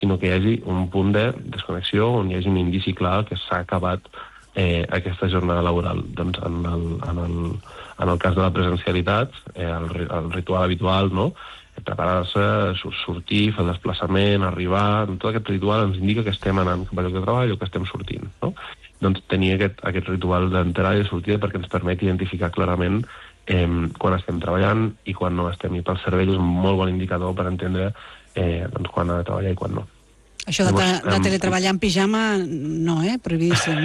sinó que hi hagi un punt de desconnexió on hi hagi un indici clar que s'ha acabat aquesta jornada laboral. Doncs en el cas de la presencialitat, el ritual habitual, no?, preparar-se, sortir, fer el desplaçament, arribar... Tot aquest ritual ens indica que estem anant cap a lloc de treball o que estem sortint, no? Doncs tenir aquest ritual d'entrada i de sortida perquè ens permet identificar clarament quan estem treballant i quan no estem. I pel cervell és un molt bon indicador per entendre quan ha de treballar i quan no. Això de teletreballar en pijama, no, prohibidíssim.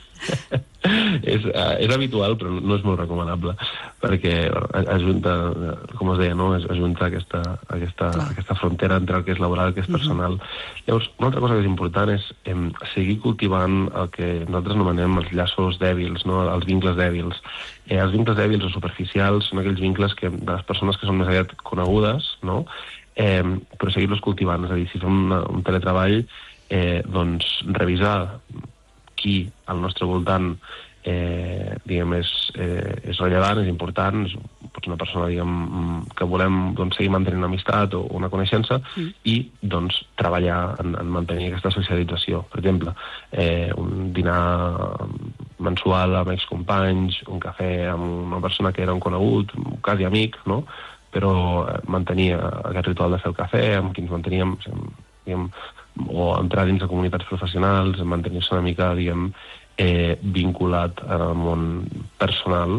És habitual, però no és molt recomanable, perquè ajunta, com es deia, no? Ajunta aquesta frontera entre el que és laboral i el que és personal. Llavors, una altra cosa que és important és seguir cultivant el que nosaltres anomenem els llaços dèbils, no? Els vincles dèbils. Els vincles dèbils o superficials són aquells vincles de les persones que són més aviat conegudes, no?, però seguir-los cultivant. És a dir, si fem un teletreball, doncs revisar qui al nostre voltant diguem, és rellevant, és important, pot ser una persona que volem seguir mantenint amistat o una coneixença, i doncs treballar en mantenir aquesta socialització. Per exemple, un dinar mensual amb excompanys, un cafè amb una persona que era un conegut, quasi amic, no?, però mantenir aquest ritual de fer el cafè, amb qui ens manteníem, diguem, o entrar dins de comunitats professionals, mantenir-se una mica, diguem, vinculat al món personal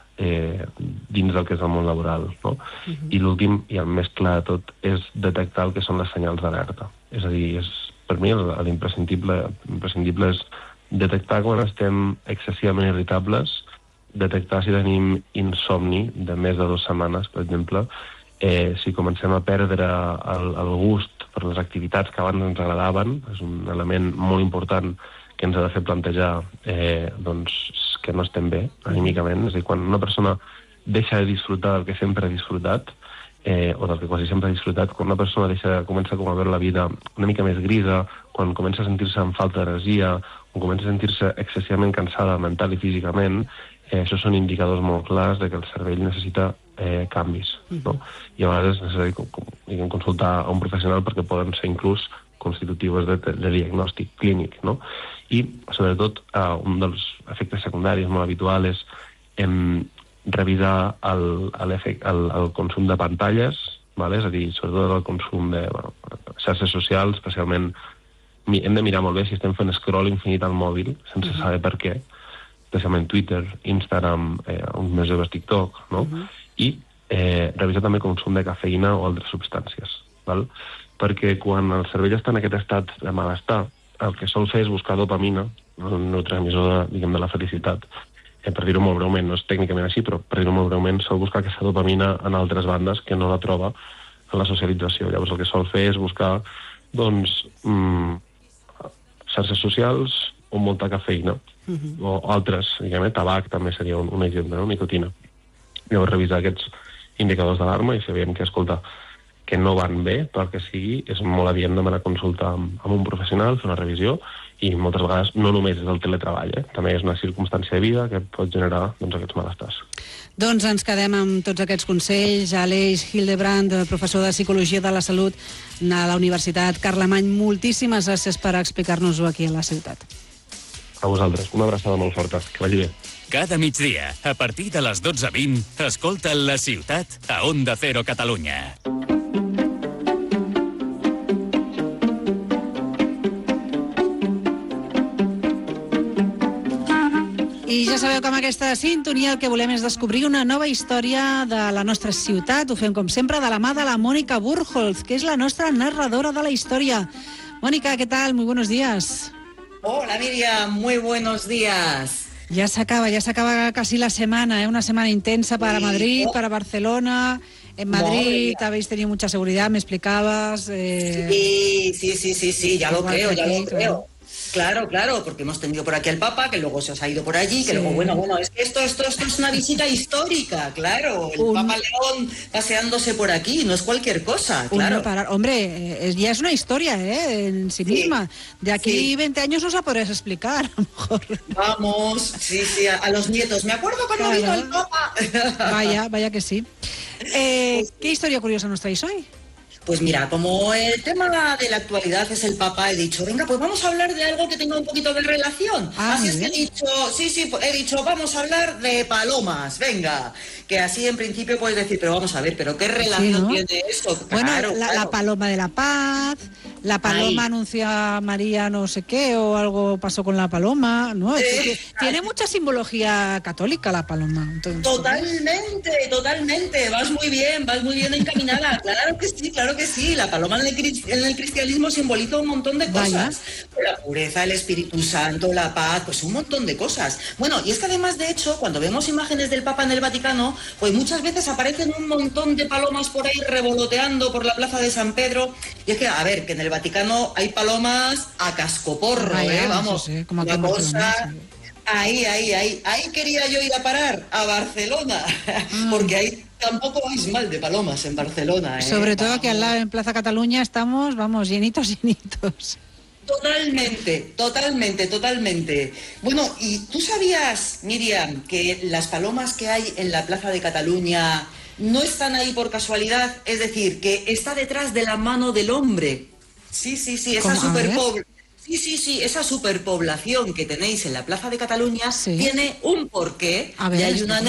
dins del que és el món laboral, no? I l'últim, i el més clar de tot, és detectar el que són les senyals d'alerta. És a dir, per mi l'imprescindible és detectar quan estem excessivament irritables, detectar si tenim insomni de més de 2 setmanes, per exemple, si comencem a perdre el gust per les activitats que abans ens agradaven, és un element molt important que ens ha de fer plantejar que no estem bé anímicament. És a dir, quan una persona deixa de disfrutar del que sempre ha disfrutat, o del que quasi sempre ha disfrutat, quan una persona comença a veure la vida una mica més grisa, quan comença a sentir-se amb falta d'energia, quan comença a sentir-se excessivament cansada mental i físicament, això són indicadors molt clars de que el cervell necessita canvis, no? I a vegades és necessari consultar a un professional perquè poden ser inclús constitutius de diagnòstic clínic, no? I, sobretot, un dels efectes secundaris molt habitual és revisar el consum de pantalles, és a dir, sobretot el consum de xarxes socials, especialment hem de mirar molt bé si estem fent scroll infinit al mòbil, sense saber per què, especialment Twitter, Instagram, uns més joves TikTok, no? I revisar també el consum de cafeïna o altres substàncies, val? Perquè quan el cervell està en aquest estat de malestar, el que sol fer és buscar dopamina, un neurotransmissor de la felicitat. Per dir-ho molt breument, no és tècnicament així, però per dir-ho molt breument, sol buscar aquesta dopamina en altres bandes que no la troba en la socialització. Llavors el que sol fer és buscar, doncs, xarxes socials o molta cafeïna, o altres, diguem, tabac també seria un exemple, no? Nicotina. Llavors revisar aquests indicadors d'alarma i si veiem que, escolta, que no van bé, pel que sigui, és molt adient demanar consulta amb un professional, fer una revisió, i moltes vegades no només és el teletreball, també és una circumstància de vida que pot generar aquests malestars. Doncs ens quedem amb tots aquests consells. Aleix Hildebrand, professor de Psicologia de la Salut a la Universitat Carlemany, moltíssimes gràcies per explicar-nos-ho aquí a la ciutat. A vosaltres, una abraçada molt forta, que vagi bé. Cada migdia, a partir de les 12:20, escolta La Ciutat a Onda Cero Catalunya. I ja sabeu que amb aquesta sintonia el que volem és descobrir una nova història de la nostra ciutat. Ho fem, com sempre, de la mà de la Mónica Burholz, que és la nostra narradora de la història. Mónica, ¿qué tal? Muy buenos días. Hola, Miriam. Muy buenos días. Ya se acaba casi la semana, una semana intensa para Madrid, para Barcelona. En Madrid habéis tenido mucha seguridad, me explicabas. Sí, ya lo creo. Claro, porque hemos tenido por aquí al Papa, que luego se os ha ido por allí, que luego, bueno, es que esto es una visita histórica, claro. El Papa León paseándose por aquí, no es cualquier cosa, claro. Hombre, ya es una historia, en sí misma. De aquí 20 años nos la podrías explicar, a lo mejor. Vamos, sí, a los nietos. Me acuerdo cuando vino el Papa. Vaya que sí. ¿Qué historia curiosa nos traéis hoy? Pues mira, como el tema de la actualidad es el Papa, he dicho, venga, pues vamos a hablar de algo que tenga un poquito de relación. Así es que he dicho, he dicho, vamos a hablar de palomas, venga. Que así en principio puedes decir, pero vamos a ver, ¿pero qué relación tiene eso? Bueno, claro, la paloma de la paz, la paloma anuncia a María no sé qué, o algo pasó con la paloma, ¿no? Tiene mucha simbología católica la paloma. Entonces, totalmente, vas muy bien encaminada. Claro que sí, la paloma en el cristianismo simboliza un montón de cosas. La pureza, el Espíritu Santo, la paz, pues un montón de cosas. Bueno, y es que además, de hecho, cuando vemos imágenes del Papa en el Vaticano, pues muchas veces aparecen un montón de palomas por ahí revoloteando por la plaza de San Pedro. Y es que, a ver, que en el Vaticano hay palomas a cascoporro, vamos, sí, como una cosa... Ahí quería yo ir a parar, a Barcelona, porque ahí tampoco vais mal de palomas en Barcelona. Sobre todo que al lado en Plaza Cataluña estamos, vamos, llenitos. Totalmente. Bueno, ¿y tú sabías, Miriam, que las palomas que hay en la Plaza de Cataluña no están ahí por casualidad? Es decir, que está detrás de la mano del hombre. Sí, esa esa superpoblación que tenéis en la Plaza de Cataluña tiene un porqué y hay una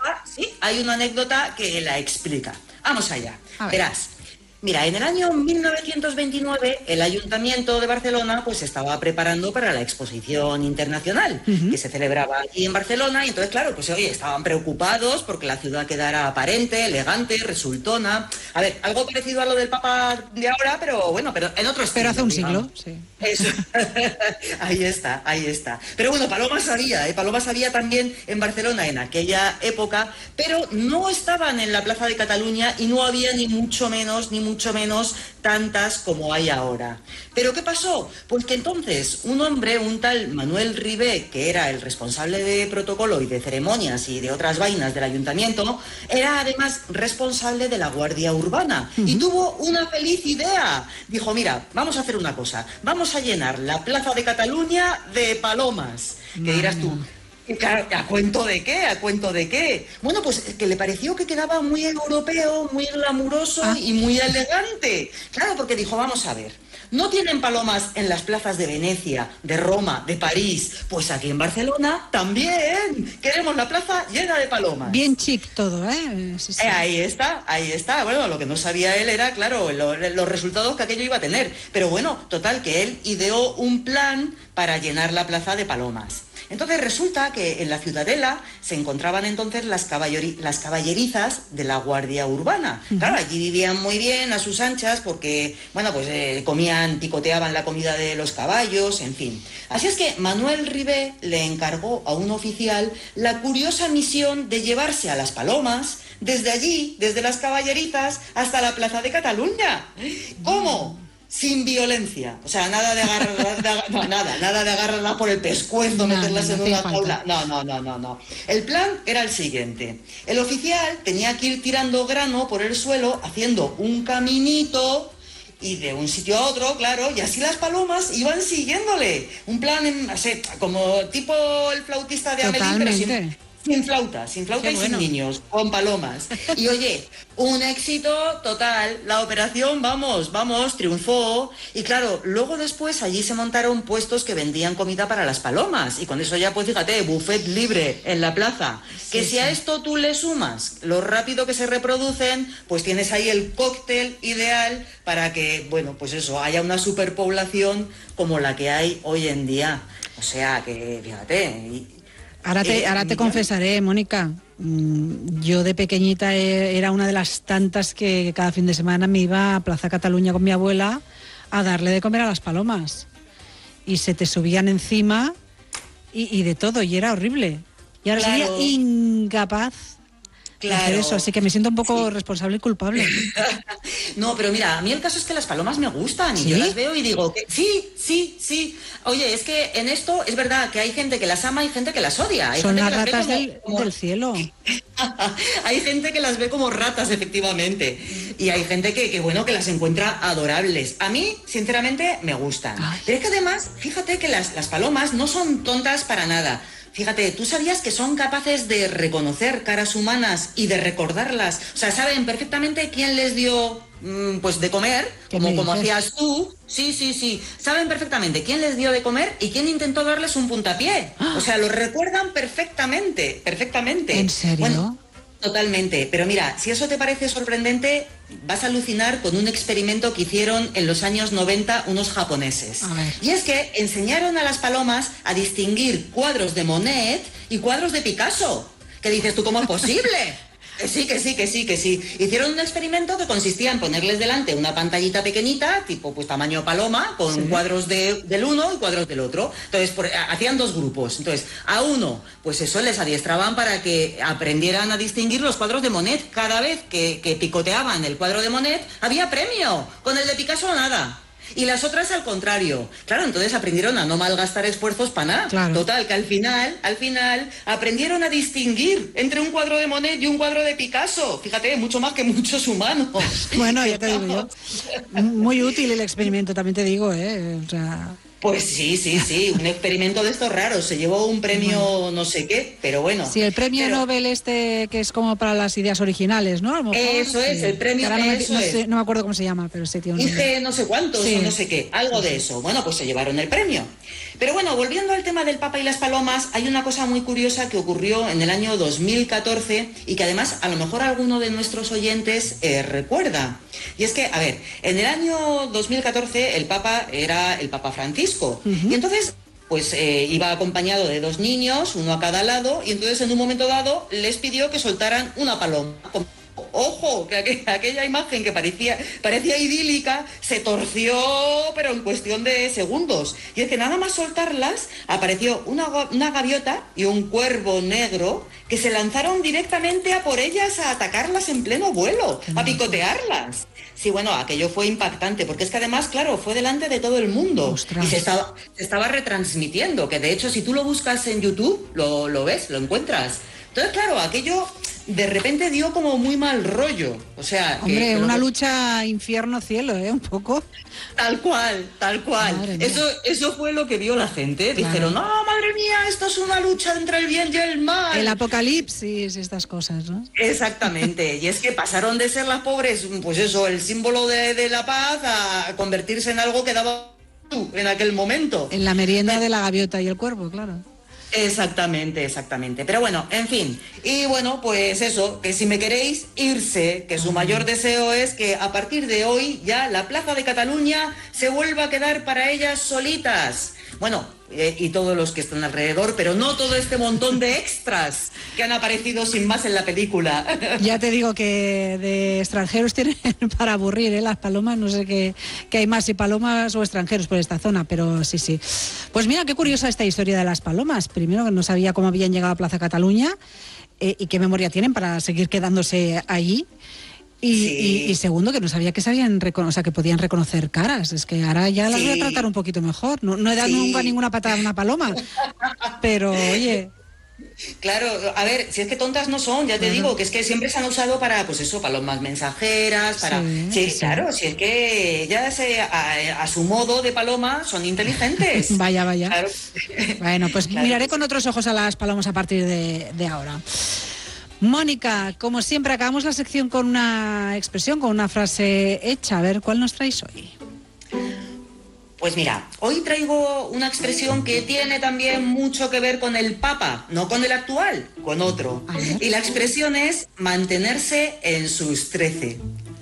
anécdota que la explica. Vamos allá, verás. Mira, en el año 1929 el Ayuntamiento de Barcelona pues estaba preparando para la exposición internacional que se celebraba aquí en Barcelona y entonces, claro, pues oye, estaban preocupados porque la ciudad quedara aparente, elegante, resultona. A ver, algo parecido a lo del Papa de ahora, pero bueno, pero en otro estilo. Pero hace un siglo, sí. Eso. Ahí está. Pero bueno, palomas había también en Barcelona en aquella época, pero no estaban en la Plaza de Cataluña y no había ni mucho menos tantas como hay ahora. ¿Pero qué pasó? Pues que entonces un hombre, un tal Manuel Ribé, que era el responsable de protocolo y de ceremonias y de otras vainas del ayuntamiento, era además responsable de la Guardia Urbana y tuvo una feliz idea. Dijo, mira, vamos a hacer una cosa, vamos a llenar la Plaza de Cataluña de palomas. ¿Qué dirás tú? ¿A cuento de qué? Bueno, pues que le pareció que quedaba muy europeo, muy glamuroso y muy elegante. Claro, porque dijo, vamos a ver, ¿no tienen palomas en las plazas de Venecia, de Roma, de París? Pues aquí en Barcelona también queremos la plaza llena de palomas. Bien chic todo, ¿eh? Sí. Ahí está. Bueno, lo que no sabía él era, claro, los resultados que aquello iba a tener. Pero bueno, total, que él ideó un plan para llenar la plaza de palomas. Entonces resulta que en la Ciudadela se encontraban entonces las caballerizas de la Guardia Urbana. Claro, allí vivían muy bien a sus anchas porque, bueno, pues picoteaban la comida de los caballos, en fin. Así es que Manuel Ribé le encargó a un oficial la curiosa misión de llevarse a las palomas desde allí, desde las caballerizas, hasta la Plaza de Cataluña. ¿Cómo? Sin violencia, o sea, nada de agarrarlas por el pescuezo, meterlas en una jaula. No. El plan era el siguiente. El oficial tenía que ir tirando grano por el suelo, haciendo un caminito y de un sitio a otro, claro, y así las palomas iban siguiéndole. Un plan como tipo el flautista de Amelín, pero sin flauta y sin niños, con palomas. Y oye, un éxito total, la operación, vamos, triunfó. Y claro, luego después allí se montaron puestos que vendían comida para las palomas. Y con eso ya, pues fíjate, buffet libre en la plaza. Si a esto tú le sumas lo rápido que se reproducen, pues tienes ahí el cóctel ideal para que, bueno, pues eso, haya una superpoblación como la que hay hoy en día. O sea, que fíjate... Ahora te confesaré, Mónica, yo de pequeñita era una de las tantas que cada fin de semana me iba a Plaza Cataluña con mi abuela a darle de comer a las palomas. Y se te subían encima y de todo, y era horrible. Y ahora sería incapaz de hacer eso, así que me siento un poco responsable y culpable. No, pero mira, a mí el caso es que las palomas me gustan y yo las veo y digo que sí. Oye, es que en esto es verdad que hay gente que las ama y gente que las odia. Hay Son gente las que ratas del cielo. Hay gente que las ve como ratas, efectivamente. Y hay gente que las encuentra adorables. A mí, sinceramente, me gustan. Pero es que además, fíjate que las palomas no son tontas para nada. Fíjate, ¿tú sabías que son capaces de reconocer caras humanas y de recordarlas? O sea, saben perfectamente quién les dio pues de comer, como hacías tú. Sí. Saben perfectamente quién les dio de comer y quién intentó darles un puntapié. O sea, lo recuerdan perfectamente. ¿En serio? Bueno, totalmente. Pero mira, si eso te parece sorprendente, vas a alucinar con un experimento que hicieron en los años 90 unos japoneses. Y es que enseñaron a las palomas a distinguir cuadros de Monet y cuadros de Picasso. ¿Qué dices tú? ¿Cómo es posible? Que sí. Hicieron un experimento que consistía en ponerles delante una pantallita pequeñita, tipo pues tamaño paloma, con cuadros del uno y cuadros del otro. Entonces hacían dos grupos. Entonces, a uno, pues eso, les adiestraban para que aprendieran a distinguir los cuadros de Monet. Cada vez que picoteaban el cuadro de Monet, había premio. Con el de Picasso, nada. Y las otras al contrario. Claro, entonces aprendieron a no malgastar esfuerzos para nada. Claro. Total, que al final aprendieron a distinguir entre un cuadro de Monet y un cuadro de Picasso. Fíjate, mucho más que muchos humanos. Bueno, ya te digo yo. Muy útil el experimento, también te digo, ¿eh? O sea... Pues sí, un experimento de estos raros. Se llevó un premio no sé qué, pero bueno. Sí, el premio Nobel que es como para las ideas originales, ¿no? A lo mejor, eso es, el premio, no me acuerdo cómo se llama, pero sí tiene un nombre. No sé cuántos o no sé qué, algo de eso. Bueno, pues se llevaron el premio. Pero bueno, volviendo al tema del Papa y las palomas, hay una cosa muy curiosa que ocurrió en el año 2014 y que además a lo mejor alguno de nuestros oyentes recuerda. Y es que, a ver, en el año 2014 el Papa era el Papa Francisco. Y entonces, pues iba acompañado de dos niños, uno a cada lado, y entonces en un momento dado les pidió que soltaran una paloma. Ojo, que aquella imagen que parecía idílica se torció, pero en cuestión de segundos. Y es que nada más soltarlas, apareció una gaviota y un cuervo negro que se lanzaron directamente a por ellas a atacarlas en pleno vuelo, a picotearlas. Sí, bueno, aquello fue impactante, porque es que además, claro, fue delante de todo el mundo. ¡Ostras! Y se estaba retransmitiendo, que de hecho si tú lo buscas en YouTube, lo ves, lo encuentras. Entonces, claro, aquello de repente dio como muy mal rollo. O sea, hombre, una lucha infierno-cielo, un poco. Tal cual. Eso fue lo que vio la gente. Claro. Dijeron, no, madre mía, esto es una lucha entre el bien y el mal. El apocalipsis, estas cosas, ¿no? Exactamente. Y es que pasaron de ser las pobres, pues eso, el símbolo de la paz, a convertirse en algo que daba en aquel momento. En la merienda de la gaviota y el cuervo, claro. Exactamente. Pero bueno, en fin. Y bueno, pues eso, que si me queréis irse, que su mayor deseo es que a partir de hoy ya la Plaza de Cataluña se vuelva a quedar para ellas solitas. Bueno, y todos los que están alrededor, pero no todo este montón de extras que han aparecido sin más en la película. Ya te digo que de extranjeros tienen para aburrir, las palomas, no sé qué hay más, si palomas o extranjeros por esta zona, pero sí. Pues mira, qué curiosa esta historia de las palomas. Primero, que no sabía cómo habían llegado a Plaza Cataluña y qué memoria tienen para seguir quedándose allí. Y segundo, que no sabía que sabían que podían reconocer caras. Es que ahora ya las voy a tratar un poquito mejor. No he dado nunca ninguna patada a una paloma, pero oye... Claro, a ver, si es que tontas no son, ya te digo, que es que siempre se han usado para, pues eso, palomas mensajeras, para... Sí, claro, si es que ellas a su modo de paloma son inteligentes. Vaya. Claro. Bueno, pues claro, miraré con otros ojos a las palomas a partir de ahora. Mónica, como siempre, acabamos la sección con una expresión, con una frase hecha. A ver, ¿cuál nos traéis hoy? Pues mira, hoy traigo una expresión que tiene también mucho que ver con el Papa, no con el actual, con otro. Y la expresión es mantenerse en sus 13.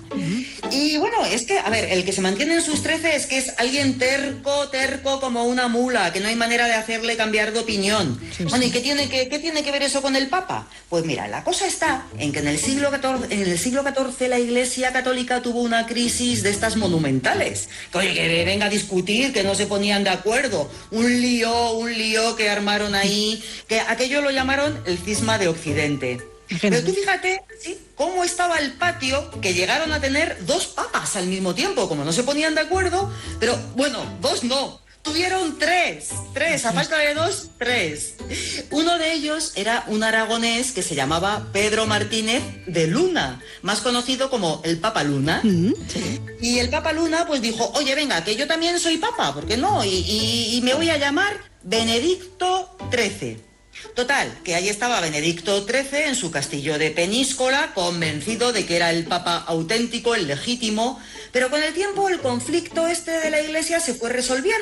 Y bueno, es que, a ver, el que se mantiene en sus 13 es que es alguien terco como una mula, que no hay manera de hacerle cambiar de opinión. Bueno, ¿y qué tiene que ver eso con el Papa? Pues mira, la cosa está en que en el siglo XIV la Iglesia Católica tuvo una crisis de estas monumentales. Que venga a discutir, que no se ponían de acuerdo. Un lío que armaron ahí, que aquello lo llamaron el cisma de Occidente. Pero tú fíjate, ¿sí?, cómo estaba el patio, que llegaron a tener 2 papas al mismo tiempo, como no se ponían de acuerdo, pero bueno, 2 no, tuvieron 3, a falta de 2, 3. Uno de ellos era un aragonés que se llamaba Pedro Martínez de Luna, más conocido como el Papa Luna. Y el Papa Luna pues dijo, oye, venga, que yo también soy papa, ¿por qué no? Y me voy a llamar Benedicto XIII. Total, que ahí estaba Benedicto XIII en su castillo de Peñíscola, convencido de que era el papa auténtico, el legítimo, pero con el tiempo el conflicto este de la Iglesia se fue resolviendo.